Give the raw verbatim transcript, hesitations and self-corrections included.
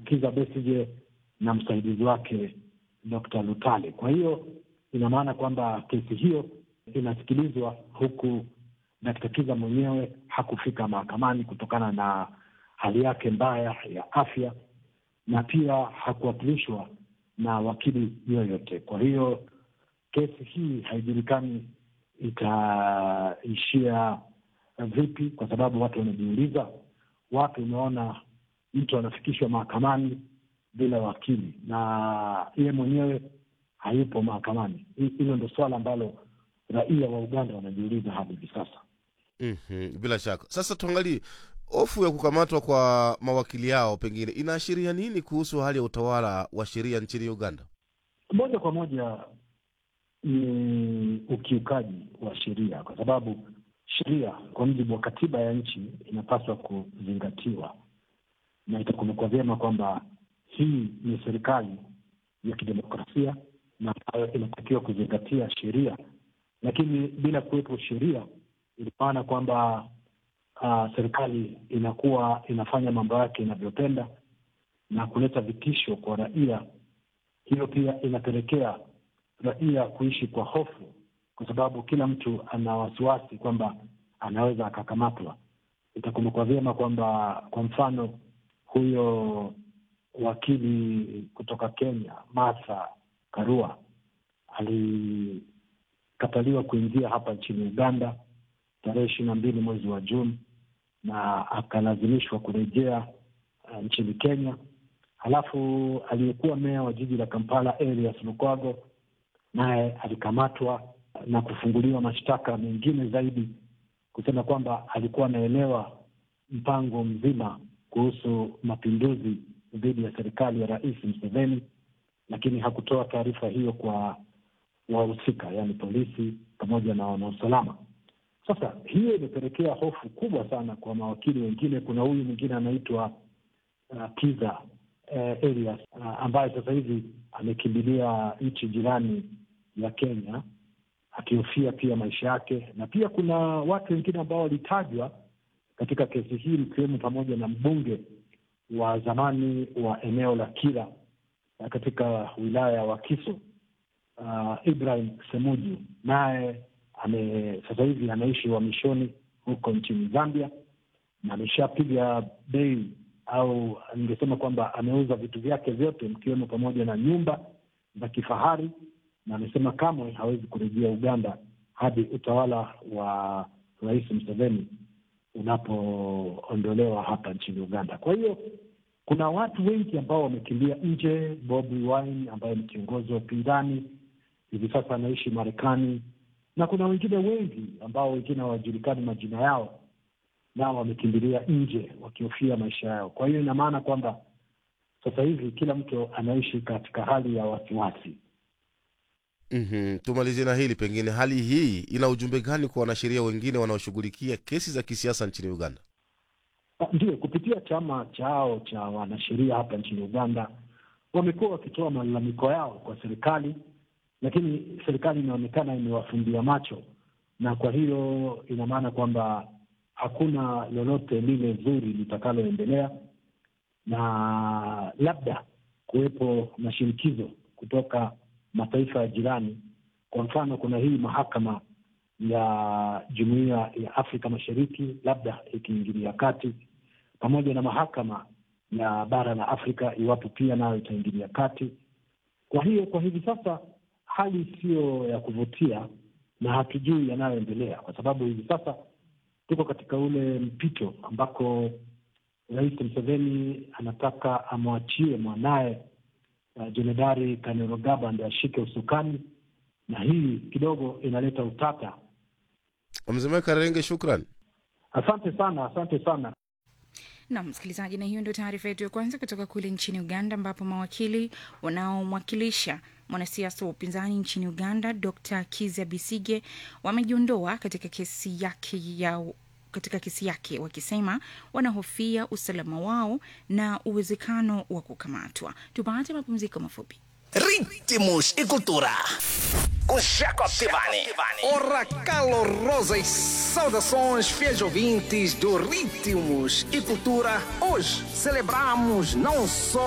Kizza Besigye na msaidizi wake Doctor Lutale. Kwa hiyo ina maana kwamba kesi hiyo inasikilizwa huku Daktari Kizza mwenyewe hakufika mahakamani kutokana na hali yake mbaya ya afya, na pia hakuwakilishwa na wakili yoyote. Kwa hiyo kesi hii haijulikani itaishia vipi, kwa sababu watu wanajiuliza, watu umeona mtu anafikishwa mahakamani bila wakili na yeye mwenyewe hayupo mahakamani. Hilo ndio swala ambalo raia wa Uganda wanajiuliza hadi hivi sasa. Mm-hmm. Bila shaka. Sasa tuangalie hofu ya kukamatwa kwa mawakili yao, pengine inaashiria nini kuhusu hali ya utawala wa sheria nchini Uganda? Moja kwa moja ni ukiukaji wa sheria, kwa sababu sheria kwa mujibu wa katiba ya nchi inapaswa kuzingatiwa, na itakumbuka vyema kwamba hii ni serikali ya kidemokrasia na inatakiwa kuzingatia sheria. Lakini bila kuwepo sheria, ina maana kwamba uh, serikali inakuwa inafanya mambo yake inavyopenda na kuleta vitisho kwa raia. Hiyo pia inapelekea raia kuishi kwa hofu, kwa sababu kila mtu ana wasiwasi kwamba anaweza akakamatwa. Itakumbuka vyema kwamba kwa mfano huyo wakili kutoka Kenya Martha Karua alikataliwa kuingia hapa nchini Uganda tarehe ishirini na mbili mwezi wa Juni na akalazimishwa kurejea uh, nchini Kenya. Halafu aliyekuwa meya wa jiji la Kampala Elias Lukwago naye alikamatwa na kufunguliwa mashtaka mengine zaidi, kusema kwamba alikuwa anaelewa mpango mzima kuhusu mapinduzi dhidi ya serikali ya Rais Museveni, lakini hakutoa taarifa hiyo kwa wahusika, yani polisi pamoja na wanausalama. Sasa hiyo imepelekea hofu kubwa sana kwa mawakili wengine. Kuna huyu mwingine anaitwa uh, Kizza uh, Elias uh, ambaye sasa hivi amekimbilia nchi jirani ya Kenya akihofia pia maisha yake, na pia kuna watu wengine ambao walitajwa katika kesi hii, mkiwemo pamoja na mbunge wa zamani wa eneo la Kira katika wilaya ya Wakiso uh, Ibrahim Semuju, naye ame sasa hivi anaishi uhamishoni huko nchini Zambia na ameshapiga bei, au ningesema kwamba ameuza vitu vyake vyote mkiwemo pamoja na nyumba za kifahari, na amesema kamwe hawezi kurejea Uganda hadi utawala wa Rais Museveni unapoondolewa hapa nchini Uganda. Kwa hiyo kuna watu wengi ambao wamekimbia nje. Bobi Wine ambaye ni kiongozi wa upinzani hivi sasa anaishi Marekani, na kuna wengine wengi ambao wengine hawajulikani majina yao, nao wamekimbilia nje wakihofia maisha yao. Kwa hiyo ina maana kwamba sasa hivi kila mtu anaishi katika hali ya wasiwasi. Mm-hmm. Tumalizie na hili, pengine hali hii ina ujumbe gani kwa wanasheria wengine wanaoshughulikia kesi za kisiasa nchini Uganda? Ndio, kupitia chama chao cha wanasheria hapa nchini Uganda wamekuwa wakitoa malalamiko yao kwa serikali, lakini serikali inaonekana imewafumbia macho, na kwa hiyo ina maana kwamba hakuna lolote lile zuri litakaloendelea, na labda kuwepo na shinikizo kutoka mataifa ya jirani. Kwa mfano, kuna hii mahakama ya Jumuiya ya Afrika Mashariki labda ikiingilia kati, pamoja na mahakama ya bara la Afrika iwapo pia nayo itaingilia kati. Kwa hiyo kwa hivi sasa hali sio ya kuvutia na hatujui yanayoendelea, kwa sababu hivi sasa tuko katika ule mpito ambako Rais Museveni anataka amwachie mwanaye uh, Jenerali Kainerugaba ndiye ashike usukani, na hii kidogo inaleta utata. Mzee Karenge, shukrani. Asante sana, asante sana. Na msikilizaji, na hiyo ndio taarifa yetu ya kwanza kutoka kule nchini Uganda, ambapo mawakili wanaomwakilisha mwanasiasa wa upinzani nchini Uganda Doctor Kizza Besigye wamejiondoa katika kesi yake ya katika kesi yake wakisema wanahofia usalama wao na uwezekano wa kukamatwa. Tupate mapumziko mafupi. Ritmos e Cultura com Jacob Tivani. Ora calorosas saudações, fiéis ouvintes do Ritmos e Cultura. Hoje celebramos não só